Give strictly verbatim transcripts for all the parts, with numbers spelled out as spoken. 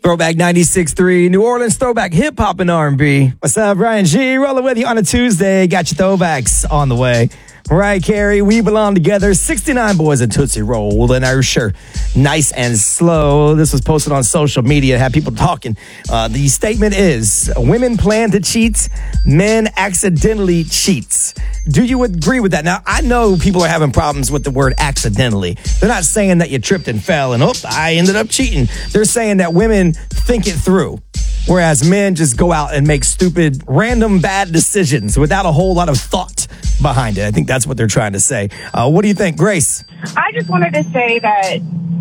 Throwback ninety-six point three, New Orleans throwback hip hop and R and B. What's up, Brian G? Rolling with you on a Tuesday. Got your throwbacks on the way. Mariah Carey, We Belong Together, sixty-nine Boys and Tootsie Roll, and Usher, Nice and Slow. This was posted on social media, had people talking. Uh, the statement is, women plan to cheat, men accidentally cheats. Do you agree with that? Now, I know people are having problems with the word accidentally. They're not saying that you tripped and fell and, oh, I ended up cheating. They're saying that women think it through, whereas men just go out and make stupid, random, bad decisions without a whole lot of thought behind it. I think that's what they're trying to say. Uh, what do you think, Grace? I just wanted to say that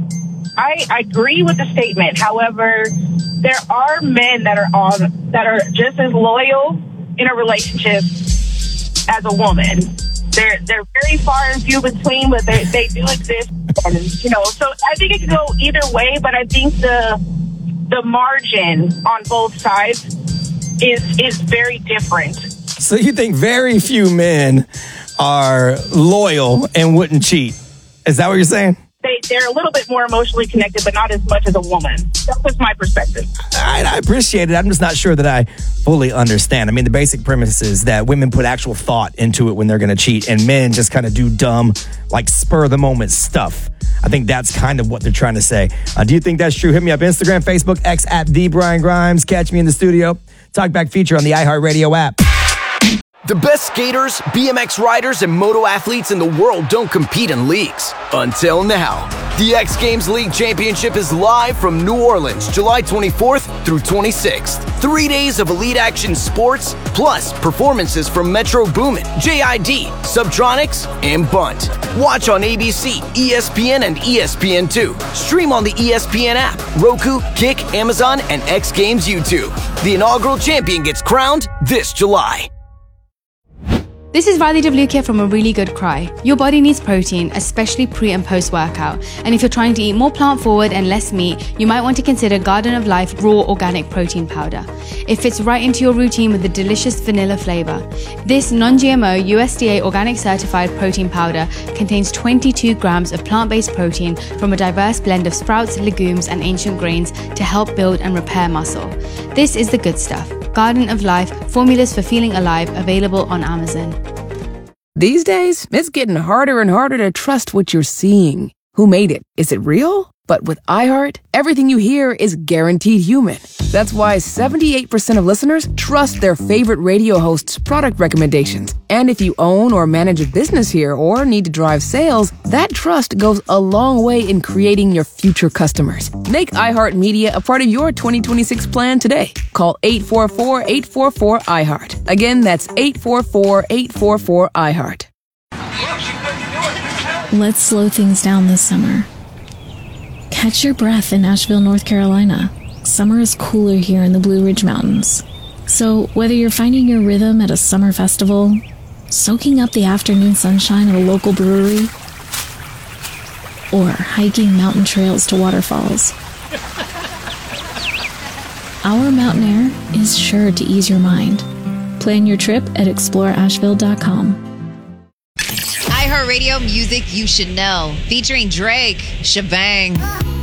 I, I agree with the statement. However, there are men that are on that are just as loyal in a relationship as a woman. They're they're very far and few between, but they, they do exist. And, you know, so I think it can go either way, but I think the the margin on both sides is is very different. So you think very few men are loyal and wouldn't cheat? Is that what you're saying? They, they're a little bit more emotionally connected, but not as much as a woman. That was my perspective. I, I appreciate it. I'm just not sure that I fully understand. I mean, the basic premise is that women put actual thought into it when they're going to cheat, and men just kind of do dumb, like spur-of-the-moment stuff. I think that's kind of what they're trying to say. Uh, do you think that's true? Hit me up, Instagram, Facebook, X at The Brian Grimes. Catch me in the studio. Talkback feature on the iHeartRadio app. The best skaters, B M X riders, and moto athletes in the world don't compete in leagues. Until now. The X Games League Championship is live from New Orleans, July twenty-fourth through twenty-sixth. Three days of elite action sports, plus performances from Metro Boomin, J I D, Subtronics, and Bunt. Watch on A B C, E S P N, and E S P N two. Stream on the E S P N app, Roku, Kick, Amazon, and X Games YouTube. The inaugural champion gets crowned this July. This is Radhi W here from A Really Good Cry. Your body needs protein, especially pre and post workout. And if you're trying to eat more plant forward and less meat, you might want to consider Garden of Life Raw Organic Protein Powder. It fits right into your routine with the delicious vanilla flavor. This non-G M O U S D A organic certified protein powder contains twenty-two grams of plant-based protein from a diverse blend of sprouts, legumes, and ancient grains to help build and repair muscle. This is the good stuff. Garden of Life, formulas for feeling alive, available on Amazon. These days, it's getting harder and harder to trust what you're seeing. Who made it? Is it real? But with iHeart, everything you hear is guaranteed human. That's why seventy-eight percent of listeners trust their favorite radio host's product recommendations. And if you own or manage a business here or need to drive sales, that trust goes a long way in creating your future customers. Make iHeartMedia a part of your twenty twenty-six plan today. Call eight four four, eight four four, iHeart. Again, that's eight four four, eight four four, iHeart. Let's slow things down this summer. Catch your breath in Asheville, North Carolina. Summer is cooler here in the Blue Ridge Mountains. So whether you're finding your rhythm at a summer festival, soaking up the afternoon sunshine at a local brewery, or hiking mountain trails to waterfalls, our mountain air is sure to ease your mind. Plan your trip at explore asheville dot com. iHeartRadio music you should know, featuring Drake, Shabang.